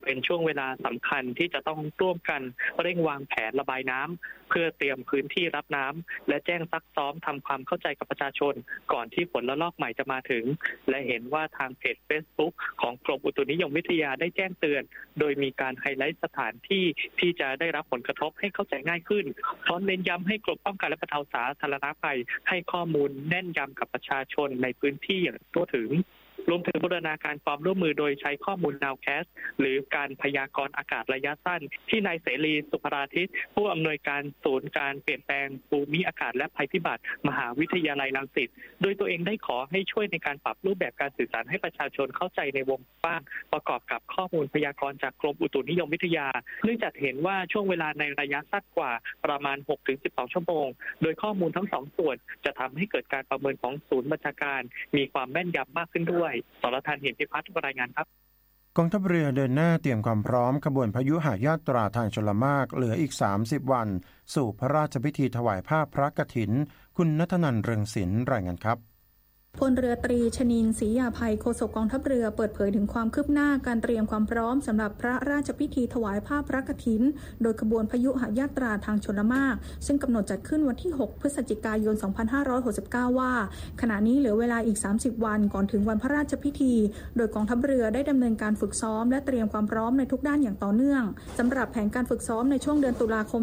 เป็นช่วงเวลาสำคัญที่จะต้องร่วมกันเร่งวางแผนระบายน้ำเพื่อเตรียมพื้นที่รับน้ำและแจ้งซักซ้อมทำความเข้าใจกับประชาชนก่อนที่ฝนระลอกใหม่จะมาถึงและเห็นว่าทางเพจ Facebook ของกรมอุตุนิยมวิทยาได้แจ้งเตือนโดยมีการไฮไลท์สถานที่ที่จะได้รับผลกระทบให้เข้าใจง่ายขึ้นพร้อมเน้นย้ำให้กรมป้องกันและบรรเทาสาธารณภัยให้ข้อมูลแน่นยำกับประชาชนในพื้นที่อย่างทั่วถึงรวมถึงบูรณาการความร่วมมือโดยใช้ข้อมูล Nowcast หรือการพยากรณ์อากาศระยะสั้นที่นายเสรีสุภราทิตผู้อำนวยการศูนย์การเปลี่ยนแปลงภูมิอากาศและภัยพิบัติมหาวิทยาลัยรังสิตโดยตัวเองได้ขอให้ช่วยในการปรับรูปแบบการสื่อสารให้ประชาชนเข้าใจในวงกว้างประกอบกับข้อมูลพยากรณ์จากกรมอุตุนิยมวิทยาเนื่องจากเห็นว่าช่วงเวลาในระยะสั้นกว่าประมาณ 6-12 ชั่วโมงโดยข้อมูลทั้งสองส่วนจะทำให้เกิดการประเมินของศูนย์บัญชาการมีความแม่นยำมากขึ้นด้วยสรทันเห็นพิพัฒน์รายงานครับกองทัพเรือเดินหน้าเตรียมความพร้อมขบวนพยุหยาตราทางชลมารเหลืออีก30วันสู่พระราชพิธีถวายผ้าพระกฐินคุณณัฐนันท์ เรืองศิลป์รายงานครับพลเรือตรีชนินทร์ศรียาภัยโฆษกกองทัพเรือเปิดเผยถึงความคืบหน้าการเตรียมความพร้อมสำหรับพระราชพิธีถวายผ้าพระกฐินโดยขบวนพยุหยาตราทางชลมารซึ่งกำหนดจัดขึ้นวันที่6พฤศจิกายน2569ว่าขณะนี้เหลือเวลาอีก30วันก่อนถึงวันพระราชพิธีโดยกองทัพเรือได้ดำเนินการฝึกซ้อมและเตรียมความพร้อมในทุกด้านอย่างต่อเนื่องสำหรับแผนการฝึกซ้อมในช่วงเดือนตุลาคม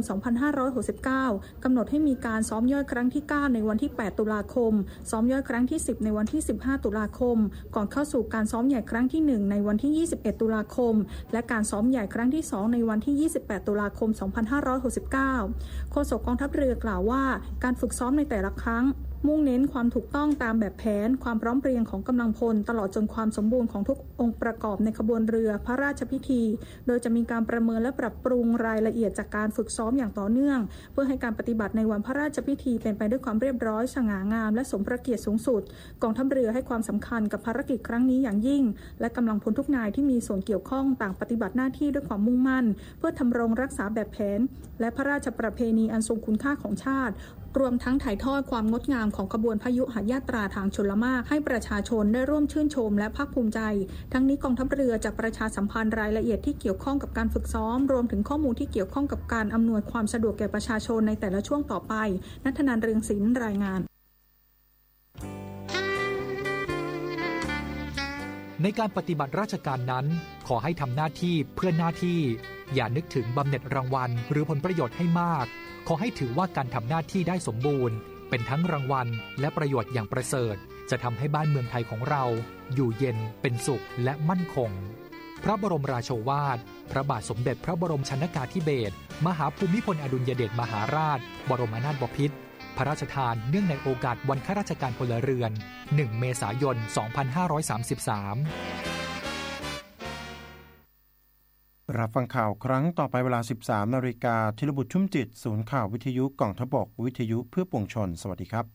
2569กำหนดให้มีการซ้อมย่อยครั้งที่9ในวันที่8ตุลาคมซ้อมย่อยครั้งที่10ในวันที่15ตุลาคมก่อนเข้าสู่การซ้อมใหญ่ครั้งที่1ในวันที่21ตุลาคมและการซ้อมใหญ่ครั้งที่2ในวันที่28ตุลาคม2569โฆษกกองทัพเรือกล่าวว่าการฝึกซ้อมในแต่ละครั้งมุ่งเน้นความถูกต้องตามแบบแผนความพร้อมเพรียงของกำลังพลตลอดจนความสมบูรณ์ของทุกองค์ประกอบในขบวนเรือพระราชพิธีโดยจะมีการประเมินและปรับปรุงรายละเอียดจากการฝึกซ้อมอย่างต่อเนื่องเพื่อให้การปฏิบัติในวันพระราชพิธีเป็นไปด้วยความเรียบร้อยสง่างามและสมพระเกียรติสูงสุดกองทัพเรือให้ความสำคัญกับภารกิจครั้งนี้อย่างยิ่งและกำลังพลทุกนายที่มีส่วนเกี่ยวข้องต่างปฏิบัติหน้าที่ด้วยความมุ่งมั่นเพื่อทำรงรักษาแบบแผนและพระราชประเพณีอันทรงคุณค่าของชาติรวมทั้งถ่ายทอดความงดงามของขบวนพยุหยาตราทางชลมารให้ประชาชนได้ร่วมชื่นชมและภาคภูมิใจทั้งนี้กองทัพเรือจะประชาสัมพันธ์รายละเอียดที่เกี่ยวข้องกับการฝึกซ้อมรวมถึงข้อมูลที่เกี่ยวข้องกับการอำนวยความสะดวกแก่ประชาชนในแต่ละช่วงต่อไปณัฐนันท์ เรืองศิลป์รายงานในการปฏิบัติราชการนั้นขอให้ทำหน้าที่เพื่อหน้าที่อย่านึกถึงบำเหน็จรางวัลหรือผลประโยชน์ให้มากขอให้ถือว่าการทำหน้าที่ได้สมบูรณ์เป็นทั้งรางวัลและประโยชน์อย่างประเสริฐจะทำให้บ้านเมืองไทยของเราอยู่เย็นเป็นสุขและมั่นคงพระบรมราโชวาทพระบาทสมเด็จพระบรมชนกาธิเบศรมหาภูมิพลอดุลยเดชมหาราชบรมนาถบพิตรพระราชทานเนื่องในโอกาสวันข้าราชการพลเรือน1เมษายน2533 รับฟังข่าวครั้งต่อไปเวลา 13 นาฬิกาธีรบุตรชุ่มจิตศูนย์ข่าววิทยุกองทัพบกวิทยุเพื่อปวงชนสวัสดีครับ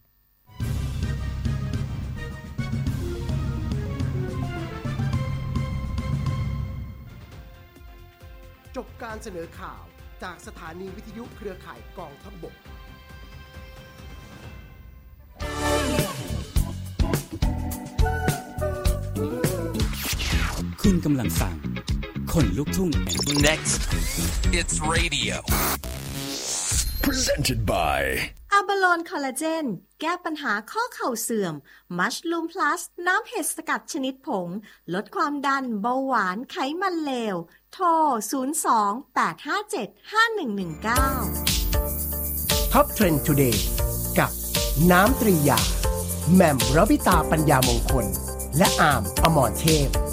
จบการเสนอข่าวจากสถานีวิทยุเครือข่ายกองทัพบกคุณกำลังฟังคนลุกทุ่ง Next it's radio presented by อะบาโลนคอลลาเจนแก้ปัญหาข้อเข่าเสื่อมมัชลูมพลัสน้ำเห็ดสกัดชนิดผงลดความดันเบาหวานไขมันเลวโทร02-857-5119 Top Trend Today กับน้ำตรียาแหม่มรวิตาปัญญามงคลและอาร์มอมรเทพ